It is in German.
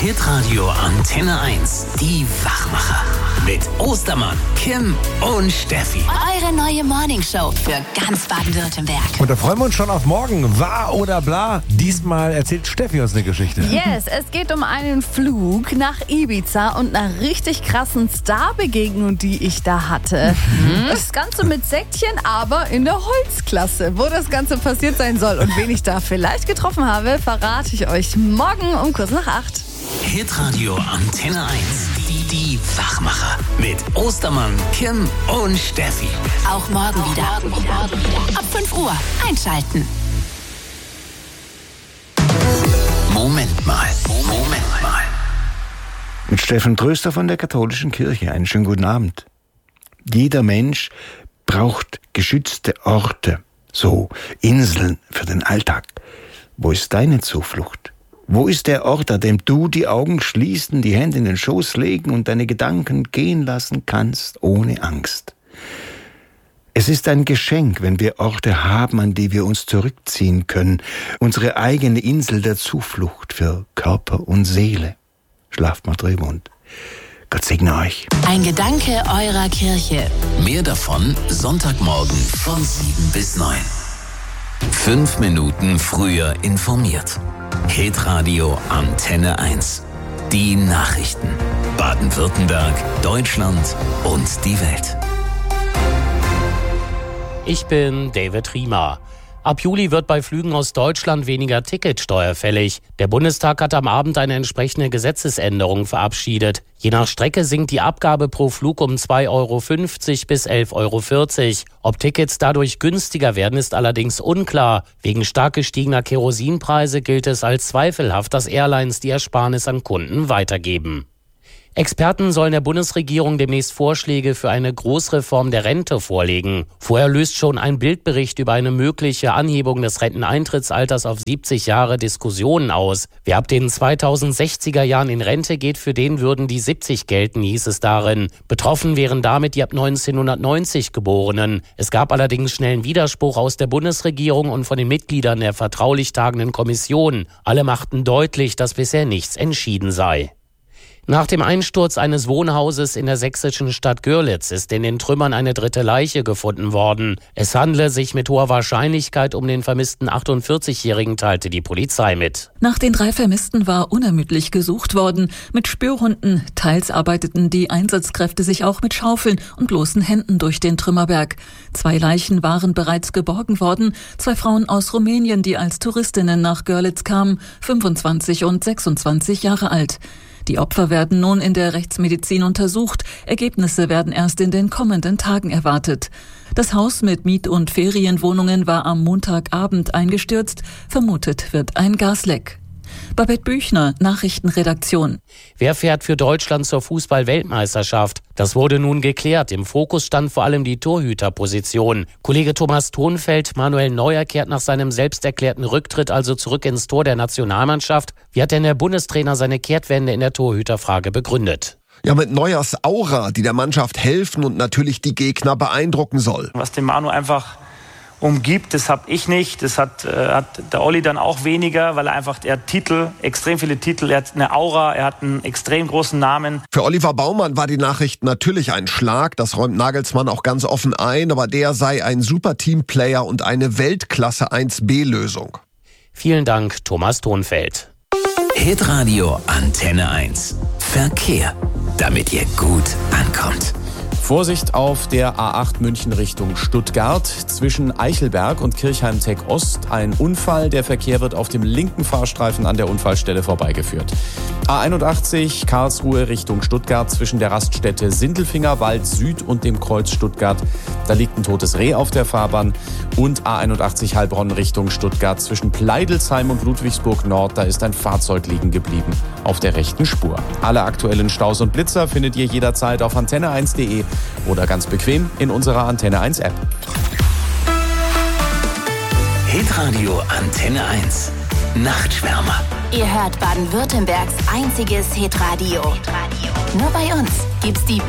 Hitradio Antenne 1. Die Wachmacher. Mit Ostermann, Kim und Steffi. Eure neue Morningshow für ganz Baden-Württemberg. Und da freuen wir uns schon auf morgen. Wahr oder bla? Diesmal erzählt Steffi uns eine Geschichte. Yes, es geht um einen Flug nach Ibiza und einer richtig krassen Starbegegnung, die ich da hatte. Das Ganze mit Säckchen, aber in der Holzklasse. Wo das Ganze passiert sein soll und wen ich da vielleicht getroffen habe, verrate ich euch morgen um kurz nach 8. Hitradio Antenne 1. Die Wachmacher. Mit Ostermann, Kim und Steffi. Auch morgen wieder. Ab 5 Uhr einschalten. Moment mal. Mit Steffen Tröster von der Katholischen Kirche. Einen schönen guten Abend. Jeder Mensch braucht geschützte Orte, so Inseln für den Alltag. Wo ist deine Zuflucht? Wo ist der Ort, an dem du die Augen schließen, die Hände in den Schoß legen und deine Gedanken gehen lassen kannst, ohne Angst? Es ist ein Geschenk, wenn wir Orte haben, an die wir uns zurückziehen können. Unsere eigene Insel der Zuflucht für Körper und Seele. Schlaft mal drüber und Gott segne euch. Ein Gedanke eurer Kirche. Mehr davon Sonntagmorgen von 7 bis 9. 5 Minuten früher informiert. Hitradio Antenne 1. Die Nachrichten. Baden-Württemberg, Deutschland und die Welt. Ich bin David Riemer. Ab Juli wird bei Flügen aus Deutschland weniger Ticketsteuer fällig. Der Bundestag hat am Abend eine entsprechende Gesetzesänderung verabschiedet. Je nach Strecke sinkt die Abgabe pro Flug um 2,50 Euro bis 11,40 Euro. Ob Tickets dadurch günstiger werden, ist allerdings unklar. Wegen stark gestiegener Kerosinpreise gilt es als zweifelhaft, dass Airlines die Ersparnis an Kunden weitergeben. Experten sollen der Bundesregierung demnächst Vorschläge für eine Großreform der Rente vorlegen. Vorher löst schon ein Bildbericht über eine mögliche Anhebung des Renteneintrittsalters auf 70 Jahre Diskussionen aus. Wer ab den 2060er Jahren in Rente geht, für den würden die 70 gelten, hieß es darin. Betroffen wären damit die ab 1990 Geborenen. Es gab allerdings schnellen Widerspruch aus der Bundesregierung und von den Mitgliedern der vertraulich tagenden Kommission. Alle machten deutlich, dass bisher nichts entschieden sei. Nach dem Einsturz eines Wohnhauses in der sächsischen Stadt Görlitz ist in den Trümmern eine dritte Leiche gefunden worden. Es handle sich mit hoher Wahrscheinlichkeit um den vermissten 48-Jährigen, teilte die Polizei mit. Nach den 3 Vermissten war unermüdlich gesucht worden. Mit Spürhunden, teils arbeiteten die Einsatzkräfte sich auch mit Schaufeln und bloßen Händen durch den Trümmerberg. 2 Leichen waren bereits geborgen worden. 2 Frauen aus Rumänien, die als Touristinnen nach Görlitz kamen, 25 und 26 Jahre alt. Die Opfer werden nun in der Rechtsmedizin untersucht. Ergebnisse werden erst in den kommenden Tagen erwartet. Das Haus mit Miet- und Ferienwohnungen war am Montagabend eingestürzt. Vermutet wird ein Gasleck. Babette Büchner, Nachrichtenredaktion. Wer fährt für Deutschland zur Fußball-Weltmeisterschaft? Das wurde nun geklärt. Im Fokus stand vor allem die Torhüterposition. Kollege Thomas Thonfeld, Manuel Neuer kehrt nach seinem selbst erklärten Rücktritt also zurück ins Tor der Nationalmannschaft. Wie hat denn der Bundestrainer seine Kehrtwende in der Torhüterfrage begründet? Ja, mit Neuers Aura, die der Mannschaft helfen und natürlich die Gegner beeindrucken soll. Was den Manu einfach umgibt, das habe ich nicht. Das hat der Olli dann auch weniger, weil er hat Titel, extrem viele Titel, er hat eine Aura, er hat einen extrem großen Namen. Für Oliver Baumann war die Nachricht natürlich ein Schlag, das räumt Nagelsmann auch ganz offen ein, aber der sei ein super Teamplayer und eine Weltklasse 1B-Lösung. Vielen Dank, Thomas Thonfeld. Hitradio Antenne 1. Verkehr. Damit ihr gut ankommt. Vorsicht auf der A8 München Richtung Stuttgart. Zwischen Eichelberg und Kirchheim-Tech Ost ein Unfall. Der Verkehr wird auf dem linken Fahrstreifen an der Unfallstelle vorbeigeführt. A81 Karlsruhe Richtung Stuttgart zwischen der Raststätte Sindelfingerwald Süd und dem Kreuz Stuttgart. Da liegt ein totes Reh auf der Fahrbahn. Und A81 Heilbronn Richtung Stuttgart zwischen Pleidelsheim und Ludwigsburg Nord. Da ist ein Fahrzeug liegen geblieben auf der rechten Spur. Alle aktuellen Staus und Blitzer findet ihr jederzeit auf antenne1.de oder ganz bequem in unserer Antenne 1 App. Hitradio Antenne 1. Nachtschwärmer. Ihr hört Baden-Württembergs einziges Hitradio. Nur bei uns gibt's die